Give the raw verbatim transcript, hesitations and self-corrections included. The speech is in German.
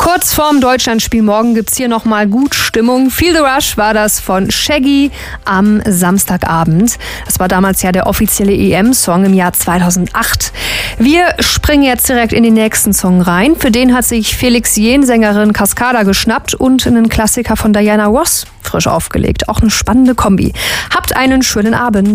Kurz vorm Deutschlandspiel morgen gibt's hier nochmal gut Stimmung. Feel the Rush war das von Shaggy am Samstagabend. Das war damals ja der offizielle E M-Song im Jahr zweitausendacht. Wir springen jetzt direkt in den nächsten Song rein. Für den hat sich Felix Jähn, Sängerin Cascada, geschnappt und einen Klassiker von Diana Ross frisch aufgelegt. Auch eine spannende Kombi. Habt einen schönen Abend.